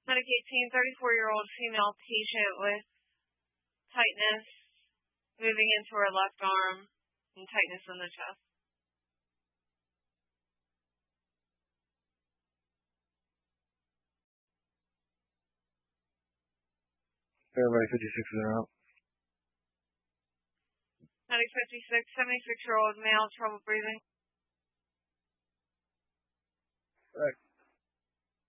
Medic 18, 34-year-old female patient with tightness moving into her left arm and tightness in the chest. Everybody 56 is out. Medic 56, 76-year-old male, trouble breathing. Right.